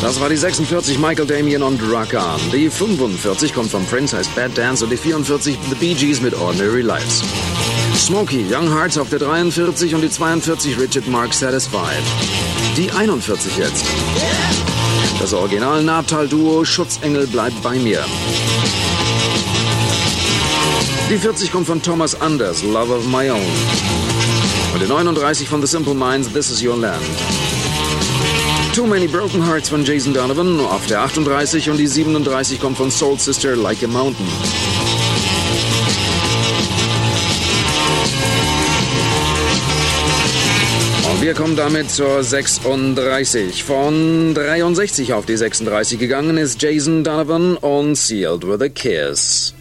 Das war die 46, Michael Damian und Rock On. Die 45 kommt von Prince, heißt Bad Dance, und die 44 The Bee Gees mit Ordinary Lives. Smokey, Young Hearts auf der 43 und die 42 Richard Marx, Satisfied. Die 41 jetzt. Das Original Nabtal-Duo Schutzengel bleibt bei mir. Die 40 kommt von Thomas Anders, Love of My Own. Und die 39 von The Simple Minds, This Is Your Land. Too Many Broken Hearts von Jason Donovan auf der 38 und die 37 kommt von Soul Sister, Like a Mountain. Und wir kommen damit zur 36. Von 63 auf die 36 gegangen ist Jason Donovan und Sealed with a Kiss.